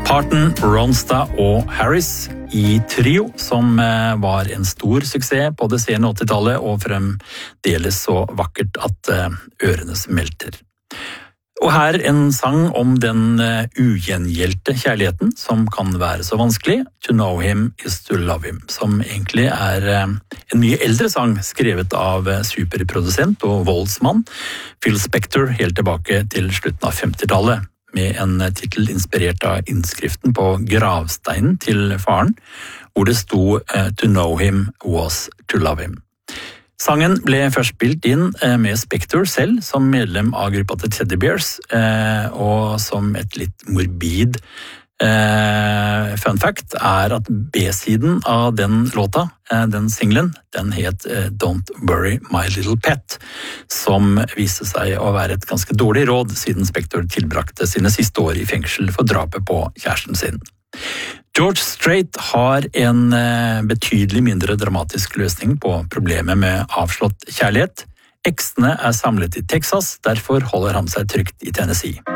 Parton, Ronstadt og Harris i trio, som var en stor suksess på det sene 80-tallet og fremdeles så vakkert at ørene smelter. Og her en sang om den ugengjeldte kjærligheten som kan være så vanskelig. To know him is to love him, som egentlig en mye eldre sang skrevet av superprodusent og voldsmann Phil Spector helt tilbake til slutten av 50-tallet, med en titel inspirert av innskriften på gravsteinen til faren, hvor det sto To know him was to love him. Sangen ble først spilt inn med Spector selv som medlem av gruppa The Teddy Bears, og som et litt morbid fun fact at B-siden av den låta, den singlen, den het Don't Bury My Little Pet, som viste seg å være et ganske dårlig råd siden Spector tilbrakte sine siste år i fengsel for drapet på kjæresten sin. George Strait har en betydelig mindre dramatisk løsning på problemet med avslått kjærlighet. Eksene samlet i Texas, derfor holder han seg trygt i Tennessee.